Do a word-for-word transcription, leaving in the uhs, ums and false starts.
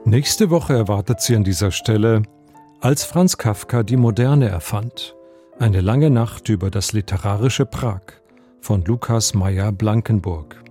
Nächste Woche erwartet Sie an dieser Stelle, als Franz Kafka die Moderne erfand, eine lange Nacht über das literarische Prag von Lukas Meyer-Blankenburg.